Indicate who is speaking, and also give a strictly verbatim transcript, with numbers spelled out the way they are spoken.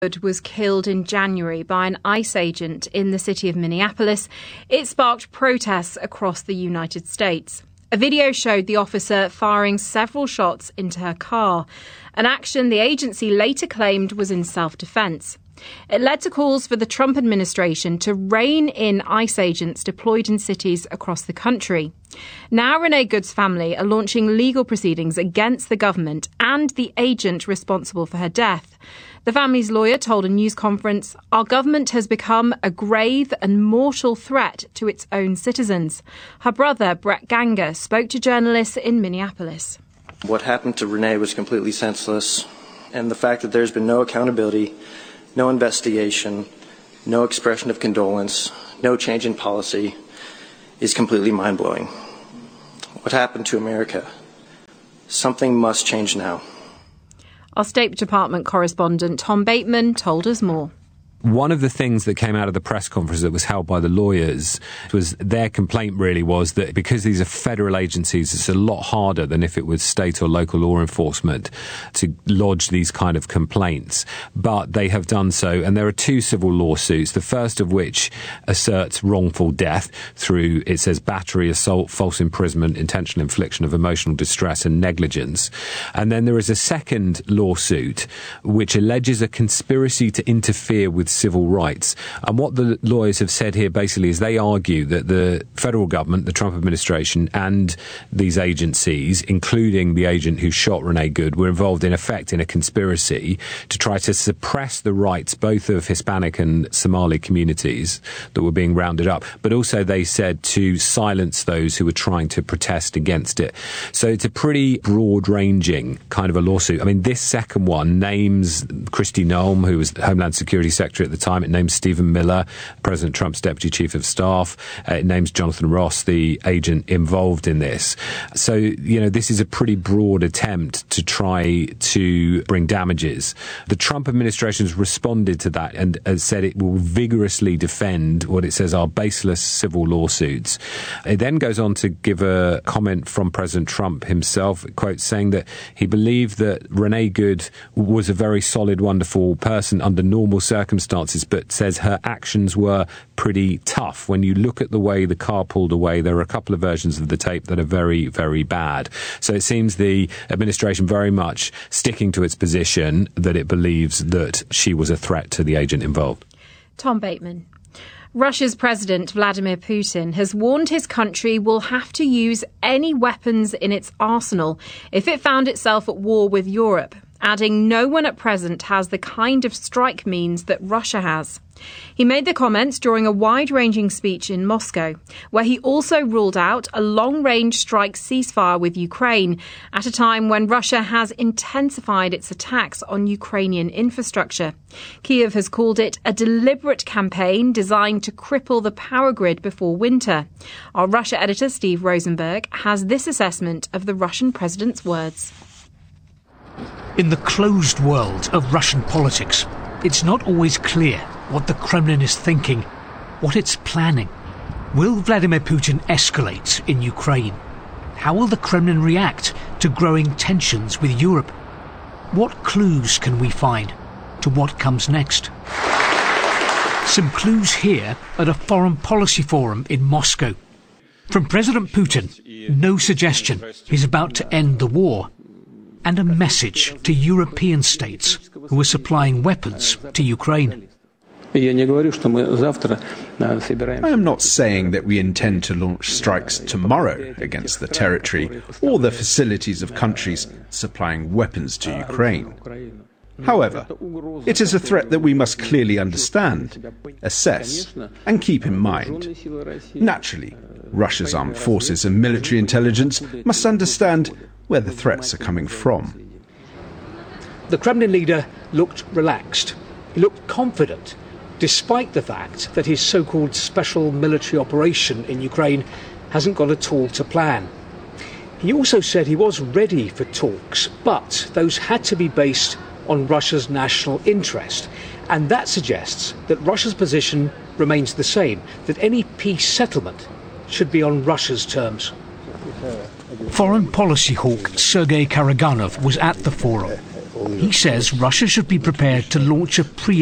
Speaker 1: was killed in January by an ICE agent in the city of Minneapolis, it sparked protests across the United States. A video showed the officer firing several shots into her car, an action the agency later claimed was in self-defense. It led to calls for the Trump administration to rein in ICE agents deployed in cities across the country. Now Renee Good's family are launching legal proceedings against the government and the agent responsible for her death. The family's lawyer told a news conference, "Our government has become a grave and mortal threat to its own citizens." Her brother, Brett Ganger, spoke to journalists in Minneapolis.
Speaker 2: What happened to Renee was completely senseless, and the fact that there's been no accountability, no investigation, no expression of condolence, no change in policy is completely mind-blowing. What happened to America? Something must change now.
Speaker 1: Our State Department correspondent Tom Bateman told us more.
Speaker 3: One of the things that came out of the press conference that was held by the lawyers was their complaint really was that because these are federal agencies, it's a lot harder than if it was state or local law enforcement to lodge these kind of complaints. But they have done so, and there are two civil lawsuits, the first of which asserts wrongful death through, it says, battery, assault, false imprisonment, intentional infliction of emotional distress and negligence. And then there is a second lawsuit which alleges a conspiracy to interfere with civil rights. And what the lawyers have said here basically is they argue that the federal government, the Trump administration, and these agencies, including the agent who shot Renee Good, were involved in effect in a conspiracy to try to suppress the rights both of Hispanic and Somali communities that were being rounded up, but also they said to silence those who were trying to protest against it. So it's a pretty broad-ranging kind of a lawsuit. I mean, this second one names Kristi Noem, who was Homeland Security Secretary at the time. It names Stephen Miller, President Trump's Deputy Chief of Staff. Uh, it names Jonathan Ross, the agent involved in this. So, you know, this is a pretty broad attempt to try to bring damages. The Trump administration has responded to that and has said it will vigorously defend what it says are baseless civil lawsuits. It then goes on to give a comment from President Trump himself, quote, saying that he believed that Renee Good was a very solid, wonderful person under normal circumstances, but says her actions were pretty tough. When you look at the way the car pulled away, there are a couple of versions of the tape that are very, very bad. So it seems the administration very much sticking to its position that it believes that she was a threat to the agent involved.
Speaker 1: Tom Bateman. Russia's President Vladimir Putin has warned his country will have to use any weapons in its arsenal if it found itself at war with Europe, adding no one at present has the kind of strike means that Russia has. He made the comments during a wide-ranging speech in Moscow, where he also ruled out a long-range strike ceasefire with Ukraine at a time when Russia has intensified its attacks on Ukrainian infrastructure. Kyiv has called it a deliberate campaign designed to cripple the power grid before winter. Our Russia editor, Steve Rosenberg, has this assessment of the Russian president's words.
Speaker 4: In the closed world of Russian politics, it's not always clear what the Kremlin is thinking, what it's planning. Will Vladimir Putin escalate in Ukraine? How will the Kremlin react to growing tensions with Europe? What clues can we find to what comes next? Some clues here at a foreign policy forum in Moscow. From President Putin, no suggestion he's about to end the war, and a message to European states who are supplying weapons to Ukraine.
Speaker 5: I am not saying that we intend to launch strikes tomorrow against the territory or the facilities of countries supplying weapons to Ukraine. However, it is a threat that we must clearly understand, assess, and keep in mind. Naturally, Russia's armed forces and military intelligence must understand where the threats are coming from.
Speaker 4: The Kremlin leader looked relaxed. He looked confident, despite the fact that his so-called special military operation in Ukraine hasn't gone at all to plan. He also said he was ready for talks, but those had to be based on Russia's national interest. And that suggests that Russia's position remains the same, that any peace settlement should be on Russia's terms. Foreign policy hawk Sergei Karaganov was at the forum. He says Russia should be prepared to launch a pre